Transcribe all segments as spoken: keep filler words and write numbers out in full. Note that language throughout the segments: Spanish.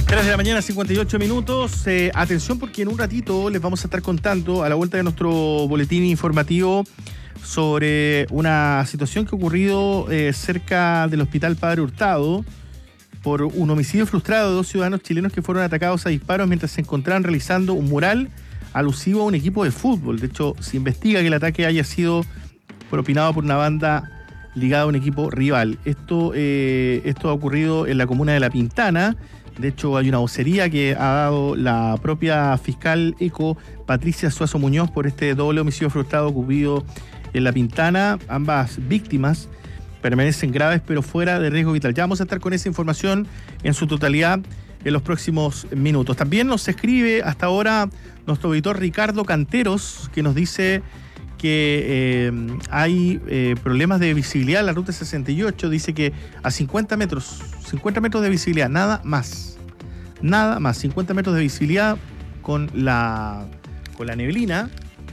tres de la mañana, cincuenta y ocho minutos. Eh, atención porque en un ratito les vamos a estar contando a la vuelta de nuestro boletín informativo sobre una situación que ha ocurrido eh, cerca del Hospital Padre Hurtado por un homicidio frustrado de dos ciudadanos chilenos que fueron atacados a disparos mientras se encontraban realizando un mural alusivo a un equipo de fútbol. De hecho, se investiga que el ataque haya sido propinado por una banda ligada a un equipo rival. Esto, eh, esto ha ocurrido en la comuna de La Pintana. De hecho, hay una vocería que ha dado la propia fiscal ECO, Patricia Suazo Muñoz, por este doble homicidio frustrado ocurrido en La Pintana. Ambas víctimas permanecen graves, pero fuera de riesgo vital. Ya vamos a estar con esa información en su totalidad en los próximos minutos. También nos escribe hasta ahora nuestro auditor Ricardo Canteros, que nos dice que eh, hay eh, problemas de visibilidad en la ruta sesenta y ocho. Dice que a cincuenta metros, cincuenta metros de visibilidad, nada más. Nada más, cincuenta metros de visibilidad con la, con la neblina.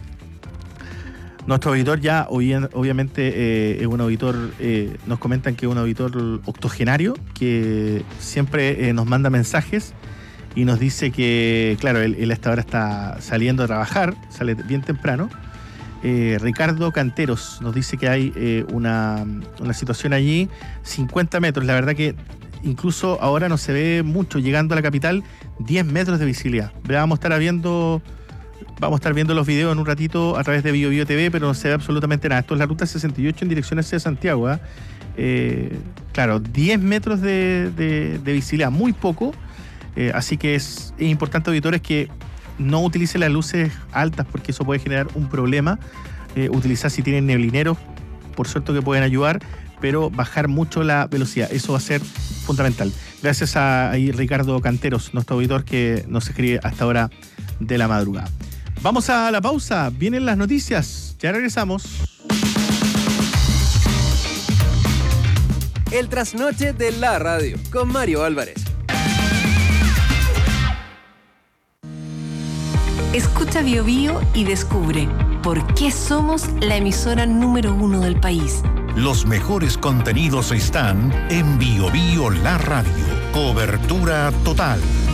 Nuestro auditor ya, obviamente, eh, es un auditor, eh, nos comentan que es un auditor octogenario, que siempre eh, nos manda mensajes y nos dice que, claro, él, él hasta ahora está saliendo a trabajar, sale bien temprano. Eh, Ricardo Canteros nos dice que hay eh, una, una situación allí, cincuenta metros, la verdad que incluso ahora no se ve mucho, llegando a la capital, diez metros de visibilidad. Vamos a estar viendo... Vamos a estar viendo los videos en un ratito a través de Bio Bio T V, pero no se ve absolutamente nada. Esto es la ruta sesenta y ocho en dirección hacia Santiago. ¿eh? Eh, claro, diez metros de, de, de visibilidad, muy poco. Eh, así que es, es importante, auditores, que no utilicen las luces altas porque eso puede generar un problema. Eh, utilizar si tienen neblineros, por suerte que pueden ayudar, pero bajar mucho la velocidad. Eso va a ser fundamental. Gracias a, a Ricardo Canteros, nuestro auditor, que nos escribe hasta ahora de la madrugada. Vamos a la pausa, vienen las noticias, ya regresamos. El trasnoche de la radio, con Mario Álvarez. Escucha Bio Bio y descubre por qué somos la emisora número uno del país. Los mejores contenidos están en Bio Bio La Radio. Cobertura total.